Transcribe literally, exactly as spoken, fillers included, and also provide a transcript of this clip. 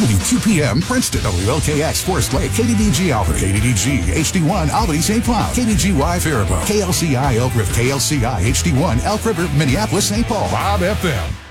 W Q P M, Princeton, W L K X, Forest Lake, K D D G Albany, K D D G, H D one, Albany, Saint Cloud, K D G Y, Faribault, K L C I, Elk River, K L C I, H D one, Elk River, Minneapolis, Saint Paul, Bob F M.